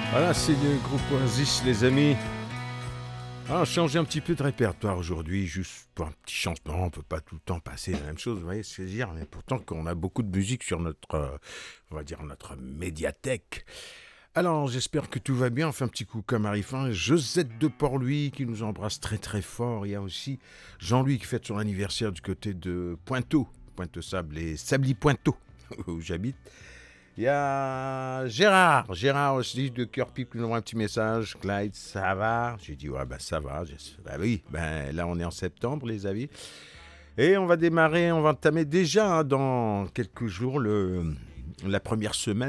Voilà, c'est le groupe Oasis, les amis. Alors, changer un petit peu de répertoire aujourd'hui, juste pour un petit changement. On peut pas tout le temps passer la même chose, vous voyez ce que je veux dire. Mais pourtant, qu'on a beaucoup de musique sur notre, on va dire, notre médiathèque. Alors, j'espère que tout va bien. On fait un petit coup comme Marifin. Josette de Port-Louis qui nous embrasse très très fort. Il y a aussi Jean-Louis qui fête son anniversaire du côté de Pointeau, Pointe-Sable et Sably-Pointeau, où j'habite. Il y a Gérard aussi de Cœur Pipe qui nous envoie un petit message. Clyde, ça va? J'ai dit, ouais, bah ça va. Bah oui, ben là on est en septembre, les amis. Et on va démarrer, on va entamer déjà dans quelques jours la première semaine